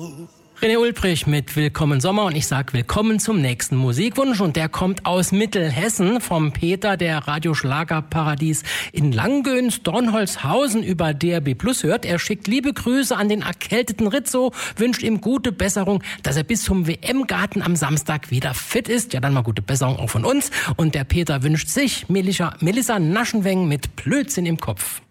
René Ulbrich mit Willkommen Sommer und ich sag willkommen zum nächsten Musikwunsch und der kommt aus Mittelhessen vom Peter, der Radioschlagerparadies in Langgöns Dornholzhausen über DRB Plus hört. Er schickt liebe Grüße an den erkälteten Rizzo, wünscht ihm gute Besserung, dass er bis zum WM-Garten am Samstag wieder fit ist. Ja, dann mal gute Besserung auch von uns. Und der Peter wünscht sich Melissa Naschenweng mit Blödsinn im Kopf.